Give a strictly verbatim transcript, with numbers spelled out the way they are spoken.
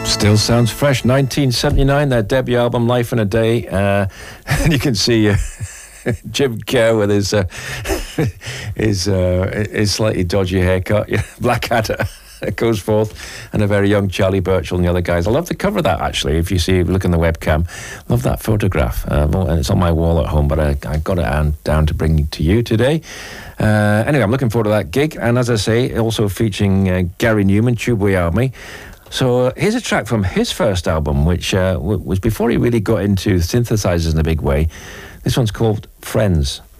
Still sounds fresh. nineteen seventy-nine, their debut album, Life in a Day. Uh, and you can see uh, Jim Kerr with his uh, his, uh, his slightly dodgy haircut, Blackadder. It goes forth, and a very young Charlie Burchill and the other guys. I love the cover of that, actually. If you see, look in the webcam, love that photograph. Uh, and it's on my wall at home, but I, I got it down to bring to you today. Uh, anyway, I'm looking forward to that gig, and as I say, also featuring uh, Gary Newman, Tubeway Army. So uh, here's a track from his first album, which uh, w- was before he really got into synthesizers in a big way. This one's called Friends.